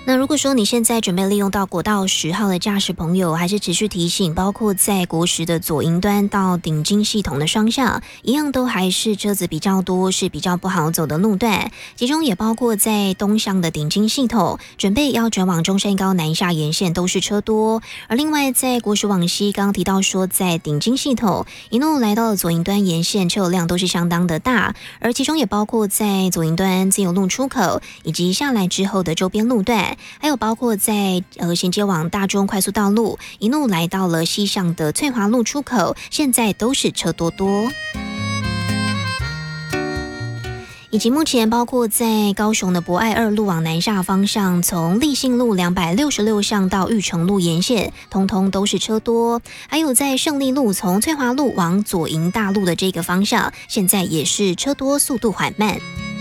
那如果说你现在准备利用到国道10号的驾驶朋友，还是持续提醒，包括在国10的左营端到顶金系统的双向，一样都还是车子比较多，是比较不好走的路段。其中也包括在东向的顶金系统，准备要转往中山高南下沿线都是车多。而另外在国10往西，刚刚提到说在顶金系统一路来到了左营端沿线，车流量都是相当的大，而其中也包括在左营端自由路出口以及下来之后的周边路段。还有包括在衔接往大中快速道路一路来到了西向的翠华路出口，现在都是车多多。以及目前包括在高雄的博爱2路往南下方向，从立信路266巷到玉成路沿线，通通都是车多。还有在胜利路从翠华路往左营大路的这个方向，现在也是车多，速度缓慢。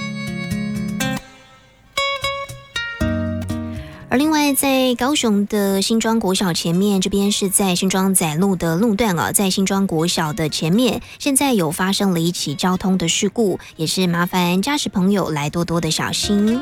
而另外在高雄的新庄国小前面，这边是在新庄仔路的路段啊，在新庄国小的前面，现在有发生了一起交通的事故，也是麻烦驾驶朋友来多多的小心。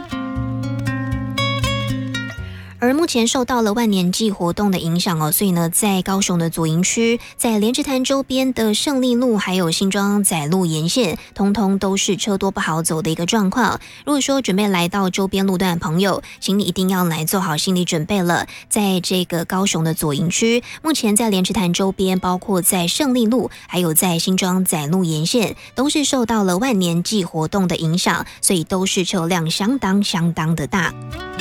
而目前受到了万年祭活动的影响哦，所以呢，在高雄的左营区，在莲池潭周边的胜利路还有新庄仔路沿线，通通都是车多不好走的一个状况。如果说准备来到周边路段的朋友，请你一定要来做好心理准备了。在这个高雄的左营区，目前在莲池潭周边，包括在胜利路还有在新庄仔路沿线，都是受到了万年祭活动的影响，所以都是车流量相当的大。